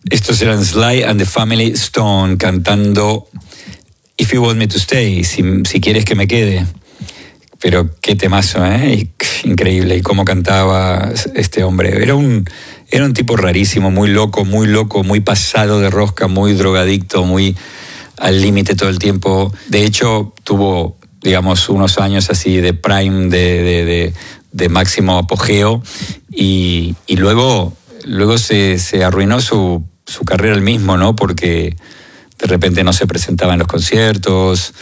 Estos eran Sly and the Family Stone cantando If You Want Me to Stay, si quieres que me quede. Pero qué temazo, ¿eh? Increíble. Y cómo cantaba este hombre. Era un tipo rarísimo, muy loco, muy pasado de rosca, muy drogadicto, muy al límite todo el tiempo. De hecho, tuvo, digamos, unos años así de prime, de máximo apogeo. Y luego se arruinó su carrera él mismo, ¿no? Porque de repente no se presentaba en los conciertos.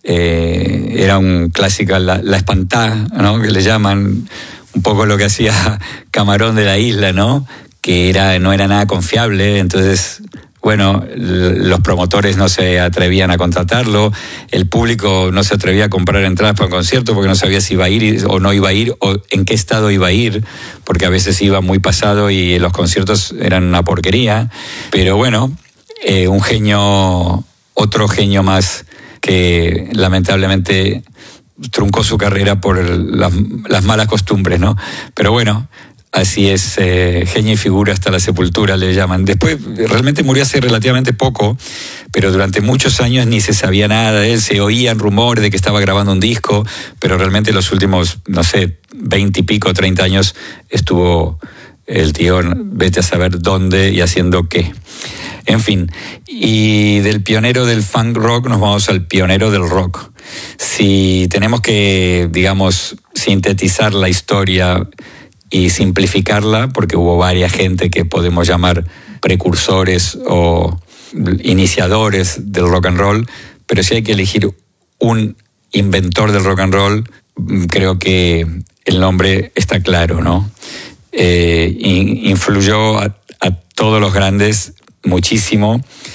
Era un clásico, la espantá, ¿no? Que le llaman, un poco lo que hacía Camarón de la Isla, ¿no? Que no era nada confiable. Entonces, bueno, los promotores no se atrevían a contratarlo, el público no se atrevía a comprar entradas para un concierto porque no sabía si iba a ir o no iba a ir, o en qué estado iba a ir, porque a veces iba muy pasado y los conciertos eran una porquería. Pero bueno, un genio, otro genio más que lamentablemente truncó su carrera por las malas costumbres, ¿no? Pero bueno, así es, genio y figura hasta la sepultura le llaman. Después realmente murió hace relativamente poco, pero durante muchos años ni se sabía nada de él, se oían rumores de que estaba grabando un disco, pero realmente los últimos, no sé, 20 y pico, 30 años estuvo el tío, vete a saber dónde y haciendo qué. En fin, y del pionero del funk rock nos vamos al pionero del rock. Si tenemos que, digamos, sintetizar la historia y simplificarla, porque hubo varias gente que podemos llamar precursores o iniciadores del rock and roll, pero si hay que elegir un inventor del rock and roll, creo que el nombre está claro, ¿no? Influyó a todos los grandes muchísimo,